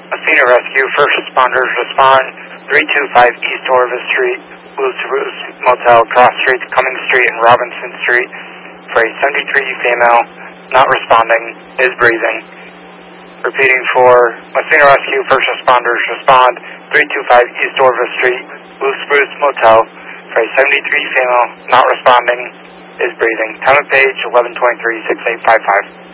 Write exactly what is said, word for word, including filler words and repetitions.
Athena Rescue, first responders respond three two five East Orvis Street, Blue Spruce Motel, Cross Street, Cummings Street, and Robinson Street for a seventy-three female not responding, is breathing. Repeating for Athena Rescue, first responders respond three two five East Orvis Street, Blue Spruce Motel for a seventy-three female not responding, is breathing. Time of page eleven twenty-three, six eight five five.